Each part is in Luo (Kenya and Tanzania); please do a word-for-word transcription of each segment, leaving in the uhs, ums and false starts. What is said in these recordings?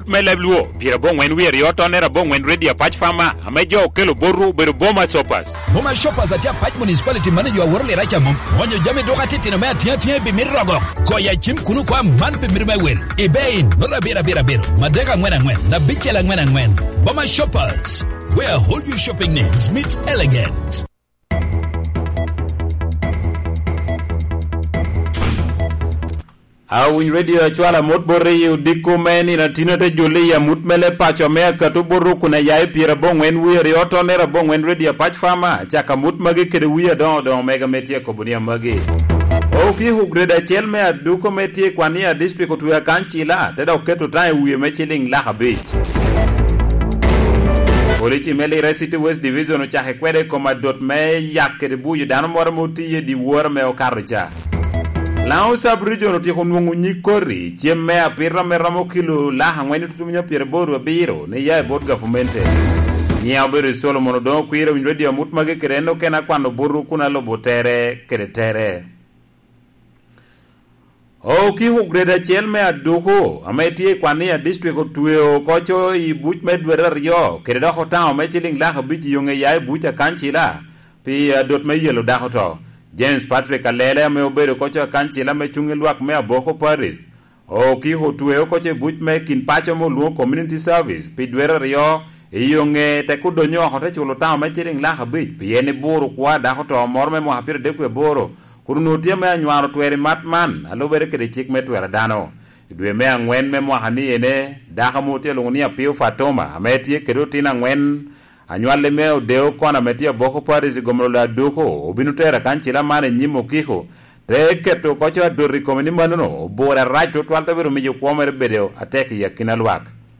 melebluo pira bongwen wier yoto nera bongwen ready apach fama amejo kelo boru beru boma shoppers boma shoppers atia patch municipality manager wa worle racha mom wonyo jame doka tete me atia tie be mirrogo ko ya chim kunu kwa man be mirme wel ibein no la bira bira bira madega ngwena ngwen na bichela ngwena ngwen boma shoppers where all your shopping needs meet elegance. Awin radio chwala mot borre yu diko meni na tino te jole ya mut mele pacho mea katu boru kuna yai pira bongwen wiri oto nera bongwen radio pach fama chaka mut magi kere wia don don mega metia kobunia magi oki hugreda chel mea duko metia kwania district kutuya kanchila teda uketu tae uye mechiling laha beach Polichi mele resiti West Division uchahe kwede koma dot me yakere buyu dano mora mutiye di war meo karcha Lao sub-region uti kunungu nyikori, chie mea pira meramo kilo laha ngweni tutumnya pira boru abiro, ne yae board gafumente. Nia obere solo monodon kuira winredi ya mutmage kereno kena kwando boru kuna lobotere keretere. O ki hugreda chiel mea duko, ametie kwani ya district utueo kocho i buch medwera rio, kereda hotao mechiling laha bichi yunge yae bucha kanchila, pi uh, dot me yelo da hoto. James Patrick Alele me obero kocha kanchila me chungilwak me aboko Paris. O ki hotueo koche buch me kin pacho mo luo community service. Pidwera rio iyonge te kudonyo hote chulo tao me chiring laha bich. Piyene boro kwa da hoto morme mo hapire dekwe boro. Kurunutia me anywaro tweri matman. Alo bere kere chik me twera dano. Idwe me angwen me mwahani ene. Daka mutia lungunia pio fatoma. Ametie kerutina ngwen. Anywale meo deo kona metia boko Paris gomro la duko obinutera kanchila mane nyimo kiko te keto kocha dori komini manuno bora right to twalta bero mijo kwamere bedeo ateki ya kinalwak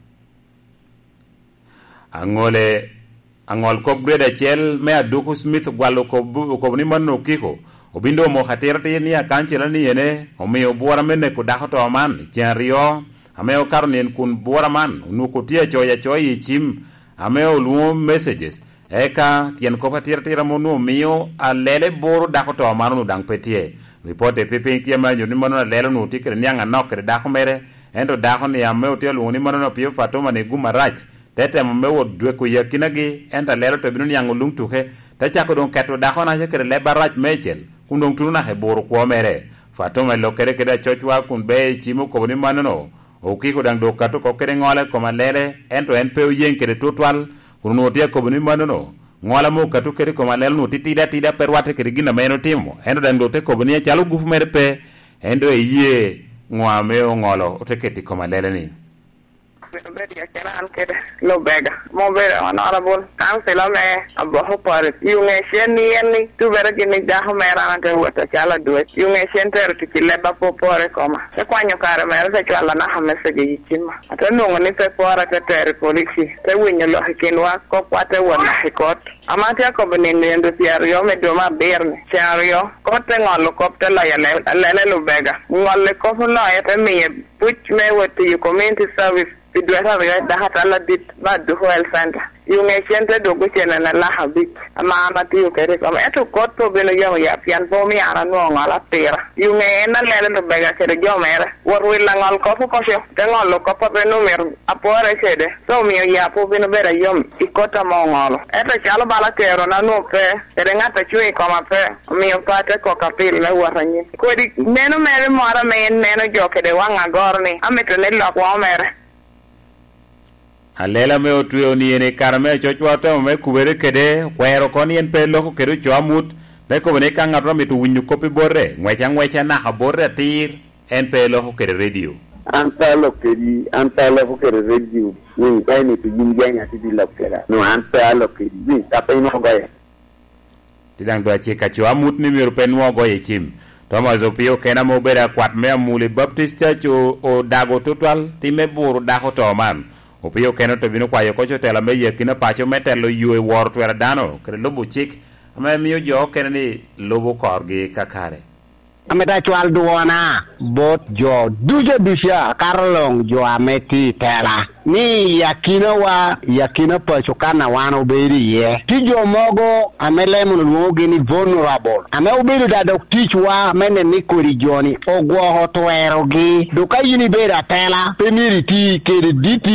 angole angol kop greda chel mea duko Smith gwalo komini manuno kiko obindo mo hatirate ni kanchila ni ene omio bora mene kudakoto aman chiario ameo karnien kun bora man nukutia choya choyi chim Ameo luo messages. Eka tien kopa tira tira monu mio alele boru dako to amanu dang petie. Reporte pepe kia manyo ni manu alele nu tikere nyanga nokere dako mere. Endo dako ni ameo tia luo ni manu na pio fatoma ni guma rach. Tete ameo dwe kuya kinagi. Enda lelo to binu nyango lung tuke. Tachako don keto dako na shekere leba rach mechel. Kundong tunu na he boru kwa mere. Fatoma lo kere kere chochwa kunbe chimo kubuni manu no. Okiko dang do kato kokere ngole koma lele ento enpeo yen kere total kuno tia kobuni manono ngola mo kato kere koma lele no titida tida perwate kere gina meno timo endo dang do te kobuni chalu gufu merpe endo ye ngwame ngolo oteketi koma lele ni Betty Akeran kede lo bega mo bere honorable councilor me abo pare yunge shen ni tu bere gini da homera na wata chala duet yunge shen ter ti leba po pore koma se kwanyo kare mere se chala na hamese gi chima ata nungo ni pe pore te ter polisi te winyo lo hikinwa ko kwate wona hikot amate ko benene ndo tiario me do ma berne tiario ko te ngolo ko te la ya le lo bega ngole ko fo la ya te me puch me wati community service Idwesa vya dahata la dit ba duho el center. Yunge chente dogo chene na la habit. Ama amati yukere kama eto koto bino yungu ya pian pomi ana nuonga la tira. Yunge ena lele no bega chere jomere. Warwi langal kopo kosyo. Tengo lo kopo bino mir apore chede. So miyo ya po bino bera yom ikota maungalo. Eto chalo bala tero na nupe. Tere ngata chui koma pe. Miyo pate koka pili na uwaranyi. Kwedi neno mere mwara men neno jokede wanga gorni. Amito nilo kwa mere. Alela me otuyo ni ene karame chochwa to me kubere kede kwero koni en pelo ko keru chwamut be ko ne kanga to mitu winyu kopi borre ngwecha ngwecha na habore tir en pelo ko kede radio antalo kedi antalo ko kede radio ni kaini tu jinganya ti dilokera no antalo kedi ni tapaino goye tidang do chi ka chwamut ni miru penwo goye chim Thomas Opio kena mo bera kwat me amuli Baptist Church o, o dago total ti me buru dago to man Opio keno to bino kwayo kocho tela me yekina pacho metelo yue wor twera dano kre lobo chik ame miyo jo kene ni lobo korgi kakare ameta chwal duona bot jo duje bisha karlong jo ameti tela ni yakina wa yakina pacho kana wana uberi ye tijo mogo amele mun wogi ni vulnerable ame uberi da dok tichwa mene ni kori joni ogwo hotwero gi doka yini bera tela peniri ti kedi diti